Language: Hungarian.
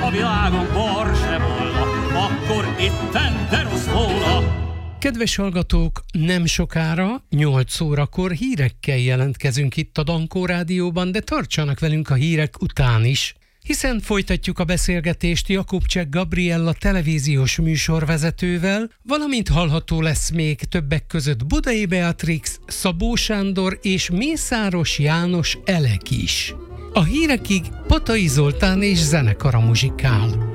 a világon bor se volna, akkor itten de rossz volna. Kedves hallgatók, nem sokára, 8 órakor hírekkel jelentkezünk itt a Dankó Rádióban, de tartsanak velünk a hírek után is, hiszen folytatjuk a beszélgetést Jakubcsek Gabriella televíziós műsorvezetővel, valamint hallható lesz még többek között Budai Beatrix, Szabó Sándor és Mészáros János Elek is. A hírekig Patai Zoltán és zenekara muzsikál.